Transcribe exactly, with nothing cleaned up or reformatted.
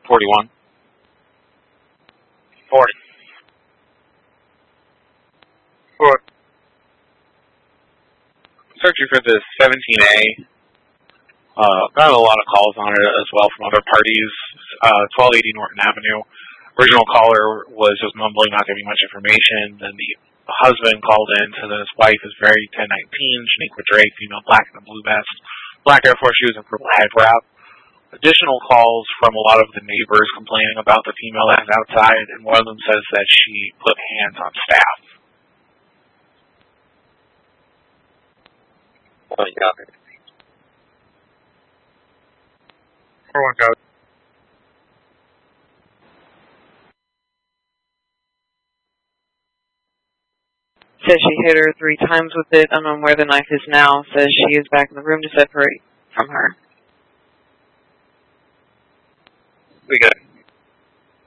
forty-one. forty. Four. Searching for the seventeen A. Uh, got a lot of calls on it as well from other parties. Uh, twelve eighty Norton Avenue. Original caller was just mumbling, not giving much information. Then the husband called in, said that his wife is very ten nineteen, Shaniqua Drake, female, black in a blue vest, black Air Force shoes, and purple head wrap. Additional calls from a lot of the neighbors complaining about the female that is outside, and one of them says that she put hands on staff. Oh, yeah. four one code. Says she hit her three times with it. Unknown where the knife is now. Says she is back in the room to separate from her. We got